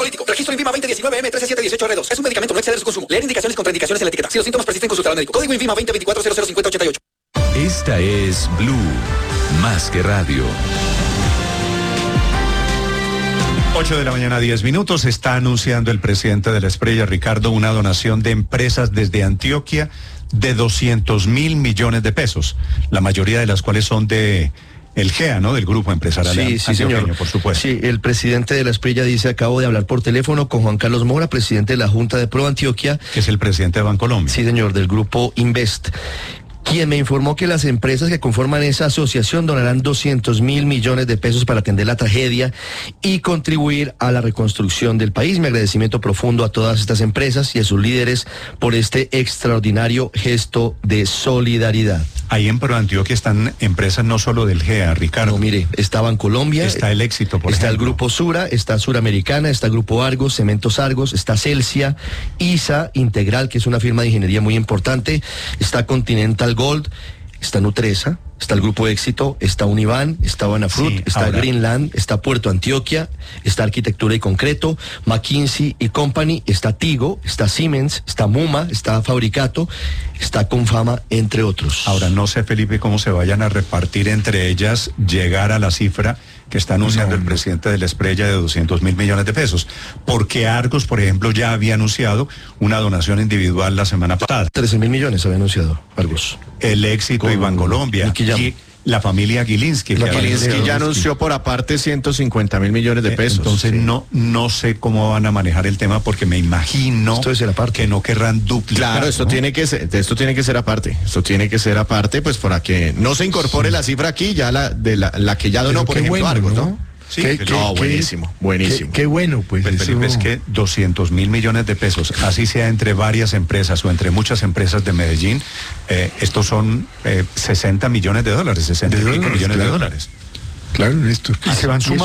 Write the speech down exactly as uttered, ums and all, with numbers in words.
ansiolítico. Registro INVIMA veinte diecinueve M trece siete dieciocho R dos. Es un medicamento, no exceder su consumo. Leer indicaciones y contraindicaciones en la etiqueta. Si los síntomas persisten, consultar al médico. Código INVIMA veinte veinticuatro cero cero cincuenta ochenta y ocho. Esta es Blue, más que radio. ocho de la mañana, diez minutos. Está anunciando el presidente de la Esprella, Ricardo, una donación de empresas desde Antioquia de doscientos mil millones de pesos, la mayoría de las cuales son de el G E A, ¿no? Del grupo empresarial sí, sí, antioqueño, señor. por supuesto. Sí, el presidente de la Esprella dice: acabo de hablar por teléfono con Juan Carlos Mora, presidente de la Junta de Pro Antioquia. Que es el presidente de Bancolombia. Sí, señor, del grupo Invest, quien me informó que las empresas que conforman esa asociación donarán doscientos mil millones de pesos para atender la tragedia y contribuir a la reconstrucción del país. Mi agradecimiento profundo a todas estas empresas y a sus líderes por este extraordinario gesto de solidaridad. Ahí en Pro Antioquia están empresas no solo del G E A, Ricardo. No, mire, está Bancolombia, está el Éxito, por está ejemplo. el Grupo Sura, está Suramericana, está Grupo Argos, Cementos Argos, está Celsia, I S A Integral, que es una firma de ingeniería muy importante, está Continental Gold, está Nutresa, está el Grupo Éxito, está Univan, está Banafrut, Sí, está ahora. Greenland, está Puerto Antioquia, está Arquitectura y Concreto, McKinsey y Company, está Tigo, está Siemens, está Muma, está Fabricato, está Confama, entre otros. Ahora, no sé, Felipe, cómo se vayan a repartir entre ellas, llegar a la cifra que está anunciando No, el no. presidente de la Esprella de doscientos mil millones de pesos. Porque Argos, por ejemplo, ya había anunciado una donación individual la semana pasada. trece mil millones había anunciado Argos. El Éxito Con y Bancolombia. Nicky Jam. Y la familia Gilinski. La que familia había- Gilinski ya anunció por aparte ciento cincuenta mil millones de Eh, pesos. Entonces Sí. no no sé cómo van a manejar el tema, porque me imagino Esto es el aparte. que no querrán duplicar. Claro, esto ¿no? tiene que ser, esto tiene que ser aparte. Esto tiene que ser aparte, pues para que no se incorpore la cifra aquí, ya la de la, la que ya donó, Pero por qué ejemplo, bueno, Argos, ¿no? ¿no? Sí, Qué- Felipe. qué- No, qué- buenísimo, buenísimo. Qué, qué bueno, pues. Pues, Felipe, eso- es que doscientos mil millones de pesos, así sea entre varias empresas o entre muchas empresas de Medellín, eh, estos son eh, sesenta millones de dólares, sesenta y De pico dólares, millones claro. de dólares. Claro, Néstor. Y se van Y sumando.